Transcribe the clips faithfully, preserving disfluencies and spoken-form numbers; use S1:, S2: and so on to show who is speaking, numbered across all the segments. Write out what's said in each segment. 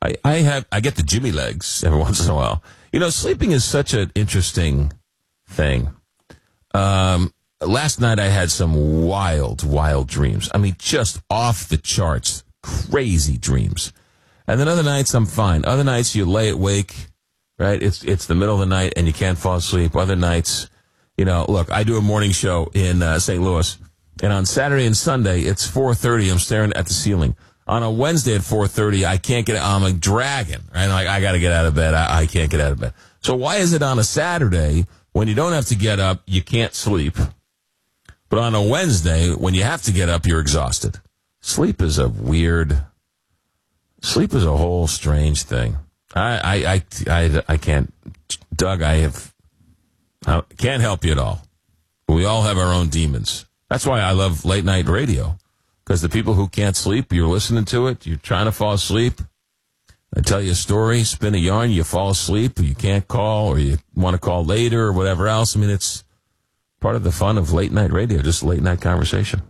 S1: I, I have I get the Jimmy legs every once in a while. You know, sleeping is such an interesting thing. Um, last night I had some wild, wild dreams. I mean, just off the charts, crazy dreams. And then other nights I'm fine. Other nights you lay awake, right? It's it's the middle of the night and you can't fall asleep. Other nights, you know, look, I do a morning show in uh, Saint Louis, and on Saturday and Sunday it's four thirty. I'm staring at the ceiling. On a Wednesday at four thirty, I can't get. I'm a dragon, right? Like I got to get out of bed. I, I can't get out of bed. So why is it on a Saturday when you don't have to get up, you can't sleep, but on a Wednesday when you have to get up, you're exhausted? Sleep is a weird. Sleep is a whole strange thing. I, I, I, I, I can't, Doug, I have, I can't help you at all. We all have our own demons. That's why I love late night radio. Because the people who can't sleep, you're listening to it, you're trying to fall asleep. I tell you a story, spin a yarn, you fall asleep, or you can't call, or you want to call later, or whatever else. I mean, it's part of the fun of late night radio, just late night conversation.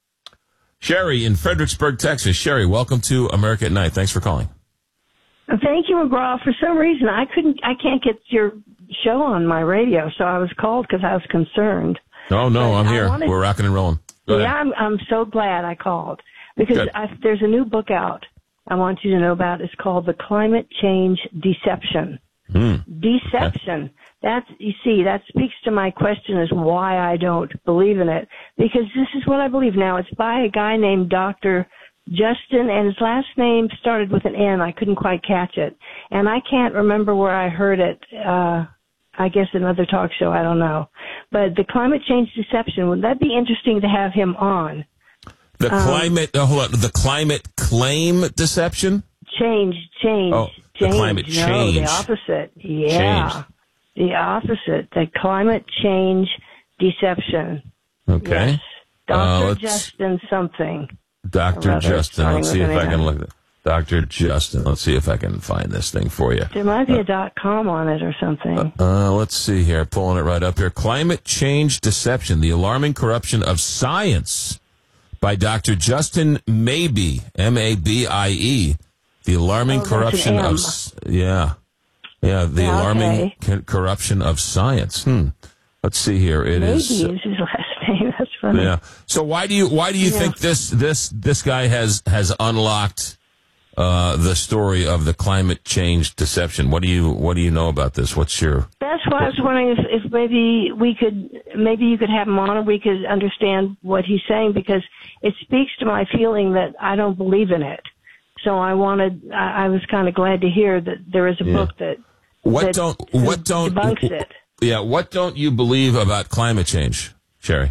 S1: Sherry in Fredericksburg, Texas. Sherry, welcome to America at Night. Thanks for calling.
S2: Thank you, McGraw. For some reason, I couldn't, I can't get your show on my radio, so I was called because I was concerned.
S1: Oh, no,
S2: but
S1: I'm here.
S2: wanted,
S1: We're rocking and rolling. Go
S2: yeah,
S1: ahead.
S2: I'm, I'm so glad I called because I, there's a new book out I want you to know about. It's called The Climate Change Deception.
S1: Hmm.
S2: Deception.
S1: Okay.
S2: That's, you see, that speaks to my question as why I don't believe in it. Because this is what I believe now. It's by a guy named Doctor Justin, and his last name started with an N. I couldn't quite catch it. And I can't remember where I heard it. Uh, I guess another talk show, I don't know. But the climate change deception, would that be interesting to have him on?
S1: The um, climate, uh, hold on, the climate claim deception?
S2: Change, change,
S1: oh,
S2: change.
S1: The climate change.
S2: No, the opposite. Yeah.
S1: Change.
S2: The opposite. The climate change deception.
S1: Okay.
S2: Yes. Doctor
S1: Uh,
S2: Justin something.
S1: Doctor Justin. Let's see if I can look at it. Doctor Justin. Let's see if I can find this thing for you.
S2: There might be
S1: uh,
S2: a dot com on it or something.
S1: Uh, uh, let's see here. Pulling it right up here. Climate Change Deception, The Alarming Corruption of Science by Doctor Justin Mabie, M A B I E. The Alarming
S2: oh,
S1: Corruption of... Yeah. Yeah, The
S2: yeah,
S1: Alarming
S2: okay.
S1: co- Corruption of Science. Hmm. Let's see here. It
S2: Maybe
S1: is...
S2: is his last name. That's funny.
S1: Yeah. So why do you why do you
S2: yeah.
S1: think this this this guy has has unlocked uh, the story of the climate change deception? What do you what do you know about this? What's your?
S2: That's why I was wondering if, if maybe we could maybe you could have him on and we could understand what he's saying, because it speaks to my feeling that I don't believe in it. So I wanted I, I was kind of glad to hear that there is a
S1: yeah.
S2: book that
S1: what
S2: that
S1: don't what don't
S2: debunks it.
S1: Yeah, what don't you believe about climate change, Sherry?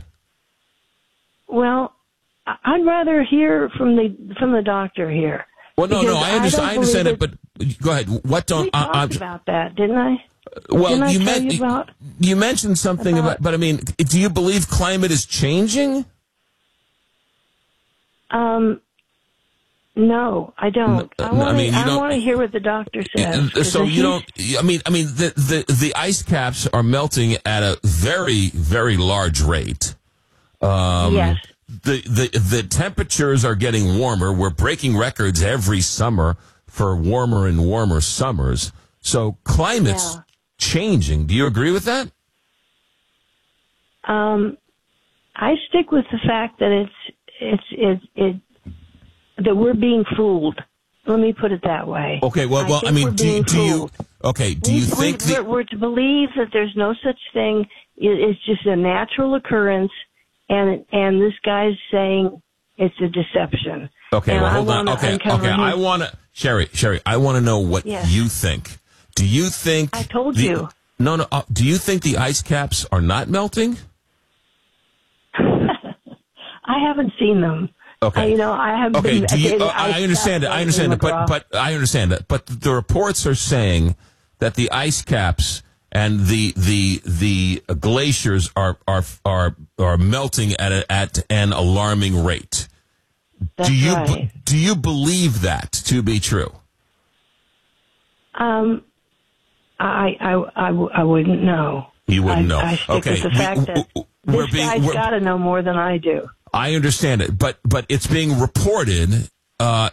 S2: Well, I'd rather hear from the from the doctor here.
S1: Well, no, no, I understand. I, I understand it, but go ahead. What don't
S2: we talked
S1: I,
S2: about that, didn't I?
S1: Well,
S2: didn't I
S1: you,
S2: tell
S1: meant,
S2: you, about,
S1: you mentioned something about,
S2: about,
S1: but I mean, do you believe climate is changing?
S2: Um, no, I don't.
S1: No,
S2: I want
S1: I mean, you don't,
S2: to hear what the doctor says.
S1: So you don't. I mean, I mean, the, the the ice caps are melting at a very, very large rate. Um,
S2: yes.
S1: The, the the temperatures are getting warmer. We're breaking records every summer for warmer and warmer summers. So climate's
S2: yeah.
S1: changing. Do you agree with that?
S2: Um, I stick with the fact that it's it's it it that we're being fooled. Let me put it that way.
S1: Okay. Well, well, I,
S2: I
S1: mean, do, do you? Okay. Do you
S2: we,
S1: think
S2: we,
S1: the,
S2: we're, we're to believe that there's no such thing? It's just a natural occurrence. And and this guy's saying it's a deception.
S1: Okay,
S2: and
S1: well, hold on. Okay, okay.
S2: His...
S1: I want to, Sherry, Sherry, I want to know what
S2: yes.
S1: you think. Do you think...
S2: I told
S1: the,
S2: you.
S1: No, no. Uh, do you think the ice caps are not melting?
S2: I haven't seen them.
S1: Okay.
S2: I, you know, I have
S1: okay,
S2: been...
S1: do you, uh, I understand it. I understand it. But, but I understand that. But the reports are saying that the ice caps... And the the the glaciers are are are are melting at a, at an alarming rate.
S2: That's
S1: do you
S2: right.
S1: do you believe that to be true?
S2: Um, I I I, I wouldn't know.
S1: You wouldn't know.
S2: I, I stick
S1: okay,
S2: with the
S1: we,
S2: fact that
S1: we're
S2: this
S1: being,
S2: guy's got to know more than I do.
S1: I understand it, but but it's being reported. Uh,